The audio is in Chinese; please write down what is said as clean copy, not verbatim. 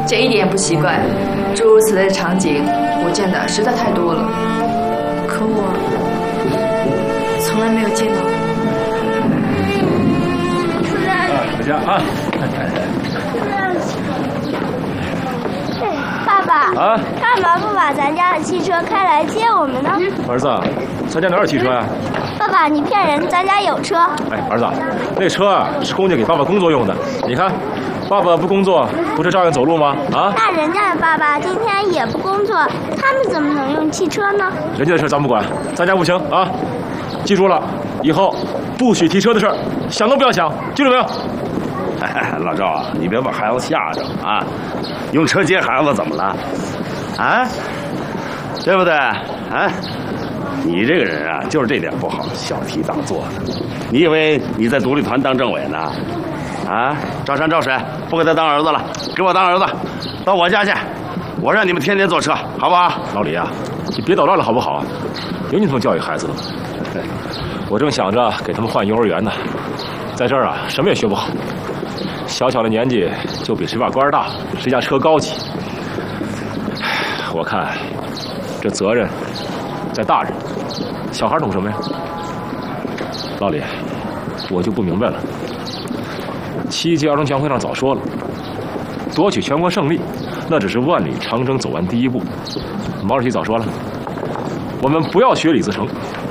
这一点也不奇怪。诸如此类的场景，我见的实在太多了。可我从来没有见到过。 回家啊！ 爸爸啊， 干嘛不把咱家的汽车开来接我们呢？ 儿子，咱家哪有汽车呀？ 爸爸，你骗人，咱家有车。 哎，儿子，那车啊是公家给爸爸工作用的。你看，爸爸不工作，不是照样走路吗？啊？ 那人家的爸爸今天也不工作，他们怎么能用汽车呢？ 人家的事咱不管，咱家不行啊！记住了，以后不许提车的事儿，想都不要想，记住没有？ 老赵啊，你别把孩子吓着啊！用车接孩子怎么了？啊，对不对？啊，你这个人啊，就是这点不好，小题大做的。你以为你在独立团当政委呢？啊，赵山赵水，不给他当儿子了，给我当儿子，到我家去，我让你们天天坐车，好不好？ 老李啊，你别捣乱了好不好？有你这么教育孩子的吗？我正想着给他们换幼儿园呢，在这儿啊，什么也学不好。小小的年纪就比谁把官大，谁家车高级。我看这责任在大人，小孩懂什么呀？老李，我就不明白了。7届儿童全会上早说了，夺取全国胜利，那只是万里长征走完第一步。毛主席早说了，我们不要学李自成，